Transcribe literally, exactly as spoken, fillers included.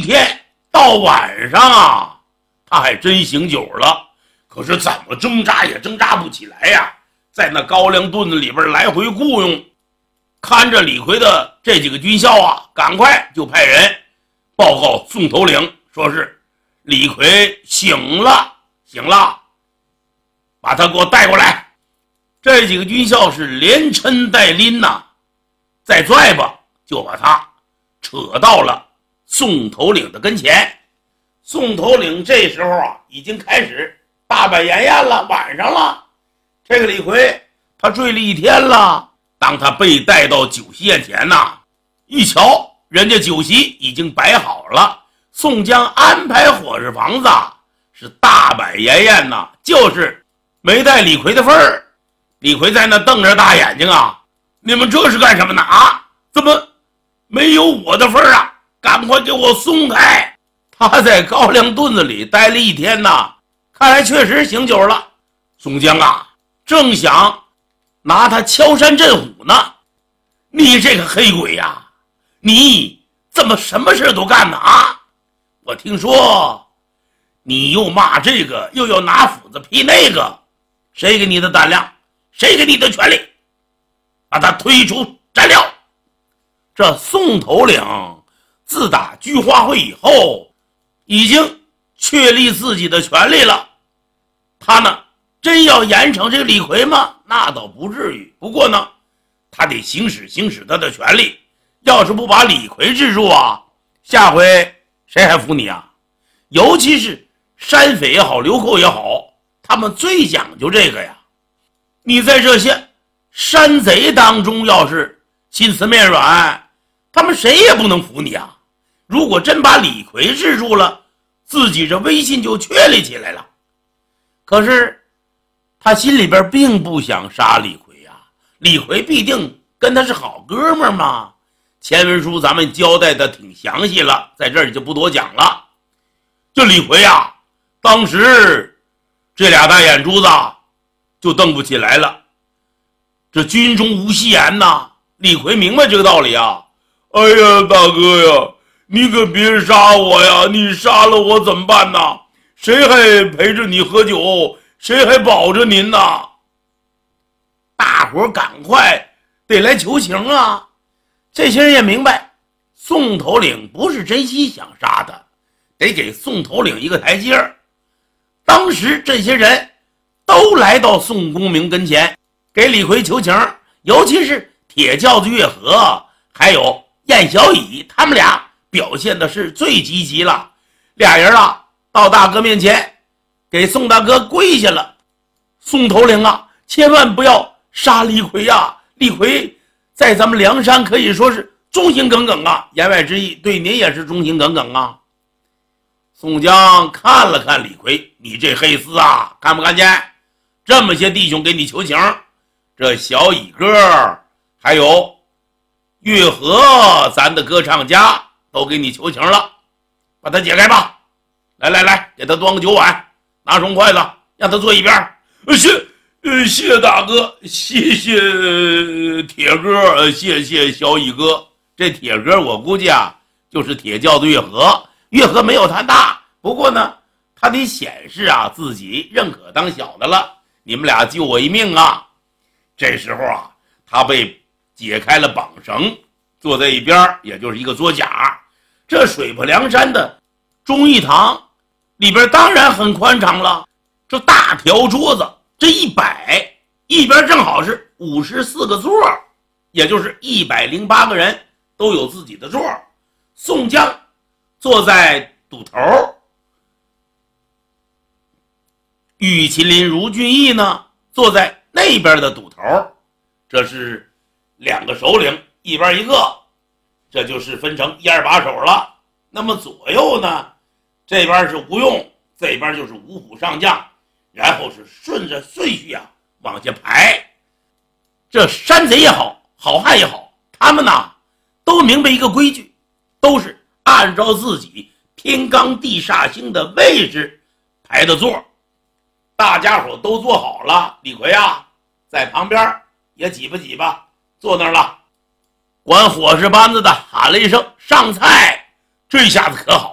天到晚上啊，他还真醒酒了，可是怎么挣扎也挣扎不起来呀，在那高粱墩子里边来回雇佣。看着李逵的这几个军校啊，赶快就派人报告宋头领，说是李逵醒了，醒了，把他给我带过来。这几个军校是连抻带拎呐、啊，再拽吧，就把他扯到了宋头领的跟前。宋头领这时候啊，已经开始大摆筵宴了，晚上了。这个李逵他醉了一天了。当他被带到酒席宴前呐、啊，一瞧人家酒席已经摆好了，宋江安排伙食房子是大摆筵宴呐，就是没带李逵的份儿。李逵在那瞪着大眼睛啊，你们这是干什么呢？啊，怎么没有我的份儿啊？赶快给我松开！他在高粱墩子里待了一天呐，看来确实醒酒了。宋江啊，正想拿他敲山震虎呢，你这个黑鬼呀、啊，你怎么什么事都干呢？啊，我听说你又骂这个，又要拿斧子劈那个，谁给你的胆量？谁给你的权利？把他推出斩了！这宋头领自打菊花会以后，已经确立自己的权利了。他呢，真要严惩这个李逵吗？那倒不至于。不过呢，他得行使行使他的权利。要是不把李逵制住啊，下回谁还服你啊？尤其是山匪也好，流寇也好，他们最讲究这个呀。你在这些山贼当中，要是心慈面软，他们谁也不能服你啊。如果真把李逵制住了，自己这威信就确立起来了。可是他心里边并不想杀李逵呀、啊，李逵必定跟他是好哥们儿嘛。前文书咱们交代的挺详细了，在这儿就不多讲了。这李逵呀、啊，当时这俩大眼珠子就瞪不起来了。这军中无戏言呐，李逵明白这个道理啊。哎呀，大哥呀，你可别杀我呀！你杀了我怎么办呢？谁还陪着你喝酒？谁还保着您呢？大伙赶快得来求情啊！这些人也明白，宋头领不是真心想杀他，得给宋头领一个台阶儿。当时这些人都来到宋公明跟前，给李逵求情，尤其是铁轿子月和还有燕小乙，他们俩表现的是最积极了。俩人啊，到大哥面前给宋大哥跪下了。宋头领啊，千万不要杀李逵呀、啊！李逵在咱们梁山可以说是忠心耿耿啊，言外之意对您也是忠心耿耿啊。宋江看了看李逵，你这黑厮啊，看不看见这么些弟兄给你求情，这小乙哥还有月和咱的歌唱家都给你求情了，把他解开吧。来来来，给他端个酒碗，拿双筷子，让他坐一边。谢呃谢大哥，谢谢铁哥，谢谢小乙哥。这铁哥我估计啊，就是铁轿子月和。月和没有他大，不过呢，他得显示啊自己认可当小的了。你们俩救我一命啊！这时候啊，他被解开了绑绳，坐在一边，也就是一个桌架。这水泊梁山的忠义堂里边当然很宽敞了，这大条桌子这一摆，一边正好是五十四个座，也就是一百零八个人都有自己的座。宋江坐在堵头，玉麒麟卢俊义呢坐在那边的堵头，这是两个首领，一边一个，这就是分成一二把手了。那么左右呢，这边是吴用，这边就是五虎上将，然后是顺着顺序啊往下排。这山贼也好，好汉也好，他们呢都明白一个规矩，都是按照自己天罡地煞星的位置排的座。大家伙都坐好了，李逵啊在旁边也挤吧挤吧坐那儿了。管伙食班子的喊了一声上菜，这下子可好